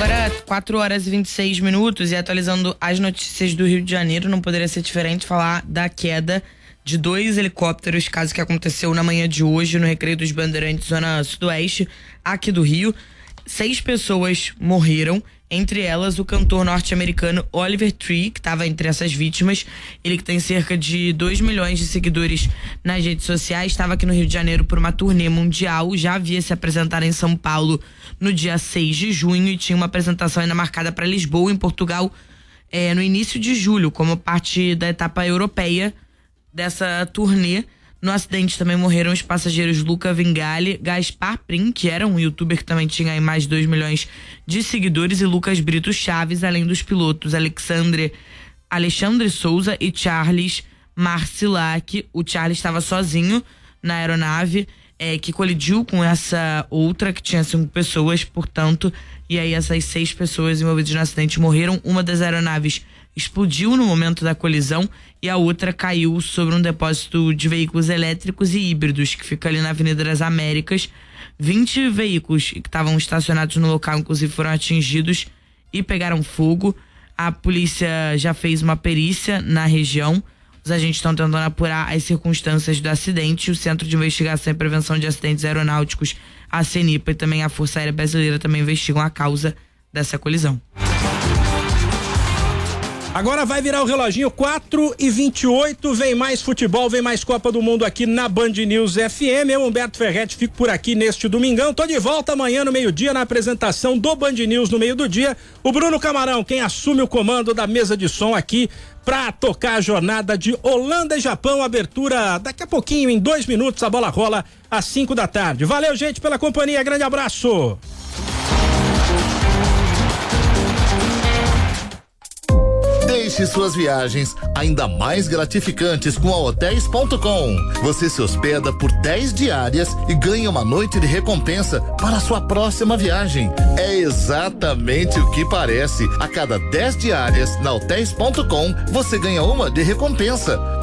Agora 4h26 e atualizando as notícias do Rio de Janeiro, não poderia ser diferente falar da queda de 2 helicópteros, caso que aconteceu na manhã de hoje no Recreio dos Bandeirantes, zona sudoeste, aqui do Rio. 6 pessoas morreram, entre elas o cantor norte-americano Oliver Tree, que estava entre essas vítimas. Ele que tem cerca de 2 milhões de seguidores nas redes sociais, estava aqui no Rio de Janeiro por uma turnê mundial, já havia se apresentado em São Paulo no dia 6 de junho e tinha uma apresentação ainda marcada para Lisboa, em Portugal, no início de julho, como parte da etapa europeia dessa turnê. No acidente também morreram os passageiros Luca Vingali, Gaspar Prim, que era um youtuber que também tinha aí mais de 2 milhões de seguidores, e Lucas Brito Chaves, além dos pilotos Alexandre Souza e Charles Marcilac. O Charles estava sozinho na aeronave, que colidiu com essa outra que tinha 5 pessoas, portanto, e aí essas 6 pessoas envolvidas no acidente morreram. Uma das aeronaves explodiu no momento da colisão e a outra caiu sobre um depósito de veículos elétricos e híbridos que fica ali na Avenida das Américas. 20 veículos que estavam estacionados no local, inclusive, foram atingidos e pegaram fogo. A polícia já fez uma perícia na região. Os agentes estão tentando apurar as circunstâncias do acidente. O Centro de Investigação e Prevenção de Acidentes Aeronáuticos, a CENIPA, e também a Força Aérea Brasileira também investigam a causa dessa colisão. Agora vai virar o reloginho, 4h28, vem mais futebol, vem mais Copa do Mundo aqui na Band News FM. Eu, Humberto Ferretti, fico por aqui neste domingão. Tô de volta amanhã no meio-dia na apresentação do Band News no meio do dia. O Bruno Camarão, quem assume o comando da mesa de som aqui pra tocar a jornada de Holanda e Japão. Abertura daqui a pouquinho, em 2 minutos, a bola rola às 5 da tarde. Valeu, gente, pela companhia, grande abraço. Deixe suas viagens ainda mais gratificantes com a Hotéis.com. Você se hospeda por 10 diárias e ganha uma noite de recompensa para a sua próxima viagem. É exatamente o que parece. A cada 10 diárias na Hotéis.com, você ganha uma de recompensa.